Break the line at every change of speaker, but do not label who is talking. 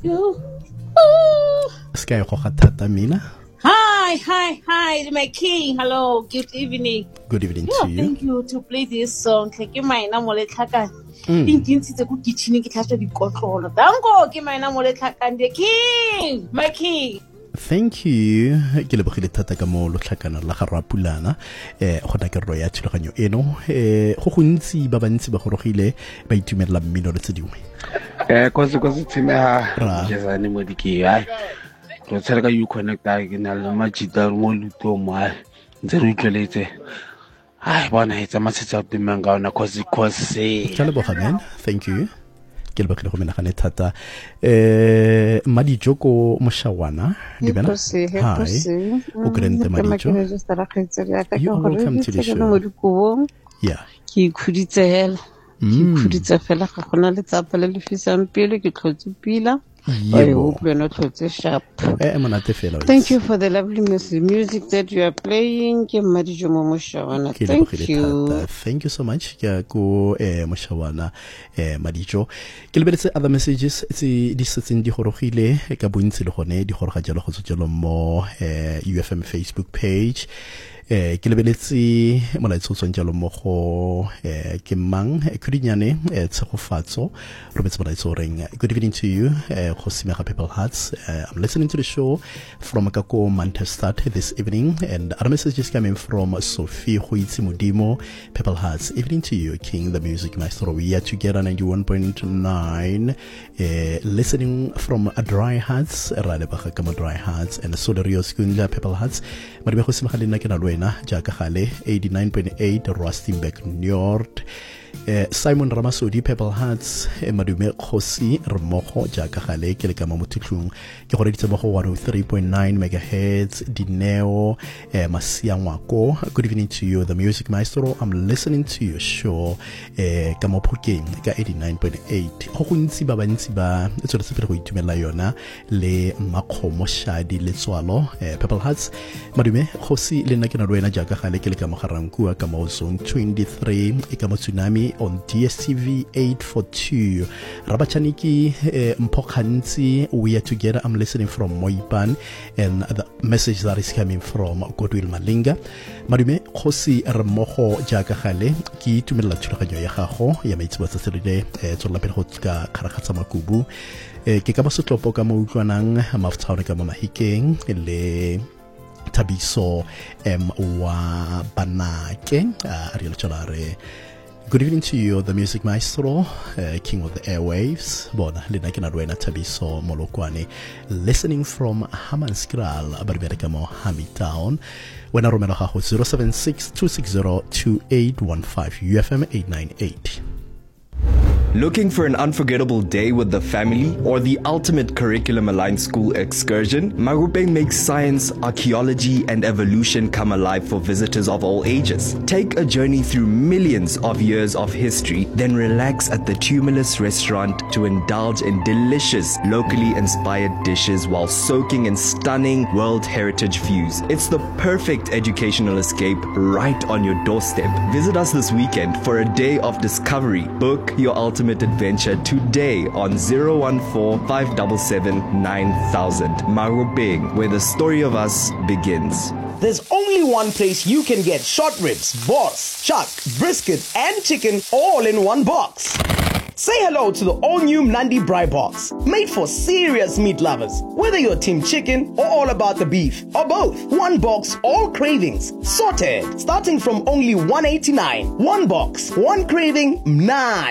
you. Ooh.
Sky Hohatata Mina.
Hi, my king. Hello, good evening.
Good evening to you.
Thank you to play this song. Thank you, my name is Tlhakan. The king, my king.
Thank you. Ke lebogile thata ka mo lotlhakana la ga Rapulana go ta ke ro ya tshologanyo eno go gontsi ba bantsi ba gorogile ba itumela mmino le tsedingwe
Kosi tsime ha jezane mo diki ai ro tsela ka you connect ke na le majita mo luto mo ntse re utlweletse ai bona etsa masetsa timanga ona kosi
Tshela bogamen. Thank you. Ke lebogile go menagane thata Madi Joko Moshawana di bana. Hi. O grente Madi Joko. You are welcome to the show. Yeah.
Ki khuditsela. Ki khuditse fela ga gona le tsapa le lefisang pele ke tlhotse pila. Thank you for the lovely music that you are playing. Thank you.
Thank you so much. Go Moshawana Madijo. Ke lebeletse other messages tse di setseng di gorogile ka bontsi le gone di goroga jalo go tswela mo UFM Facebook page. Ke lebeletse molaetso tsong jalo mo go ke mang Kudinyane Tshegofatso Robert molaetso reng. Good evening to you Khosimega People Hearts. I'm listening to the show from Kako Manchester this evening, and other messages coming from Sophie Huitsi Mudimo People Hearts. Evening to you, King the Music Maestro. We are together 91.9 listening from Dry Hearts Radebaka Kama Dry Hearts and Sodario Skundla People Hearts. Maribe Khosimega lena ke na lwena jaaka gale 89.8 Rustenburg North. Simon Ramasodi Pebble Hearts Madume Khosi Remogo jaaka gale ke le ka mamothutlung ke gore ditse mo go 103.9 megahertz Dineo Masiangwako. Good evening to you, the Music Maestro. I'm listening to your show ka mo Phokeng ka 89.8. Go gontsi ba bantsi ba tsore se go itumela yona le Makgomo Shadi le Tswalo Pebble Hearts. Madume Khosi le nna ke na lwena jaaka gale ke le ka mogaranku ka mo zone 23 e ka mo tsunami on DSTV 842. Rabachaniki Mpokhansi, we are together. I'm listening from Moipan, and the message that is coming from Godwill Malinga. Madume Khosi Remogo jaaka gale ki tumela thulaganyo ya gago ya maitsebo tsa selede tsolla pele go ka kharakhatsa makubu ke ka bosotlopo ka mo utlwanang maftshaone ka mahikeng le Tabiso wa Banake Ariel Cholare. Good evening to you, the Music Maestro, King of the Airwaves. Bona lena ke na lwena Tabiso Molokwane, listening from Hammanskraal Barbereka mo Hamitown. Wena romela gago 076-260-2815 UFM 898.
Looking for an unforgettable day with the family or the ultimate curriculum-aligned school excursion? Marupeng makes science, archaeology, and evolution come alive for visitors of all ages. Take a journey through millions of years of history, then relax at the Tumulus restaurant to indulge in delicious, locally inspired dishes while soaking in stunning World Heritage views. It's the perfect educational escape right on your doorstep. Visit us this weekend for a day of discovery. Book your ultimate adventure today on 014-577-9000. Marupeng, where the story of us begins.
There's only one place you can get short ribs, boss, chuck, brisket, and chicken all in one box. Say hello to the all-new Mnandi Braai Box, made for serious meat lovers. Whether you're team chicken or all about the beef, or both, one box, all cravings, sorted, starting from only $189. One box, one craving, Mnandi.